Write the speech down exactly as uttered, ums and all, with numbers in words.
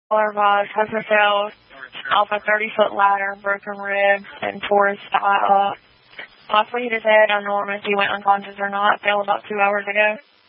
Advised, husband fell off a thirty-foot ladder, broken ribs, and tore his thigh up. Possibly hit his head. Unknown if he went unconscious or not. Fell about two hours ago.